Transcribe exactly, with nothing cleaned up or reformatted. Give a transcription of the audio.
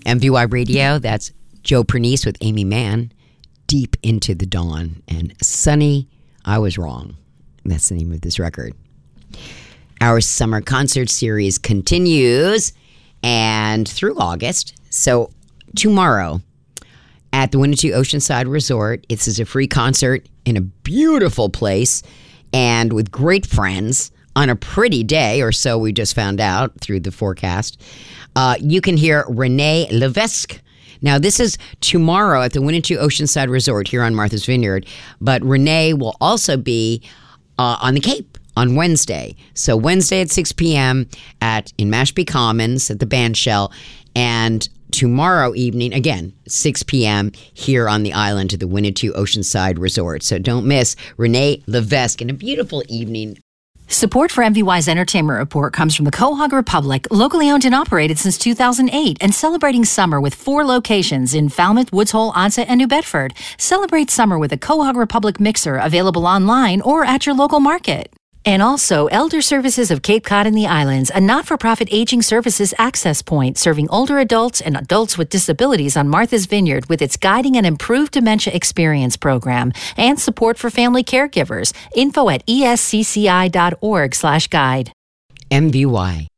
M V Y Radio, that's Joe Pernice with Amy Mann, Deep into the Dawn. And Sunny, I Was Wrong. That's the name of this record. Our summer concert series continues and through August. So tomorrow at the Winnetou Oceanside Resort, this is a free concert in a beautiful place and with great friends on a pretty day, or so we just found out through the forecast. Uh, you can hear Renee Levesque. Now, this is tomorrow at the Winnetou Oceanside Resort here on Martha's Vineyard, but Renee will also be uh, on the Cape on Wednesday. So Wednesday at six p.m. at in Mashpee Commons at the Bandshell, and tomorrow evening, again, six p.m. here on the island at the Winnetou Oceanside Resort. So don't miss Renee Levesque and a beautiful evening. Support for M V Y's Entertainment Report comes from the Quahog Republic, locally owned and operated since two thousand eight, and celebrating summer with four locations in Falmouth, Woods Hole, Onset, and New Bedford. Celebrate summer with a Quahog Republic mixer available online or at your local market. And also, Elder Services of Cape Cod and the Islands, a not-for-profit aging services access point serving older adults and adults with disabilities on Martha's Vineyard with its Guiding an Improved Dementia Experience program and support for family caregivers. Info at escci.org slash guide. M V Y